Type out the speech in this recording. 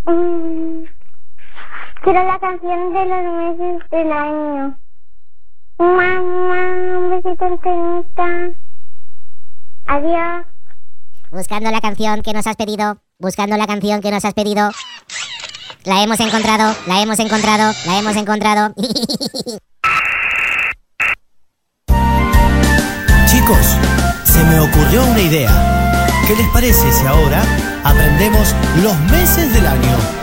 Mm, Quiero la canción de los meses del año. Mamá, un besito en tenita. Adiós. Buscando la canción que nos has pedido. Buscando la canción que nos has pedido. La hemos encontrado, la hemos encontrado, la hemos encontrado. Chicos, se me ocurrió una idea. ¿Qué les parece si ahora aprendemos los meses del año?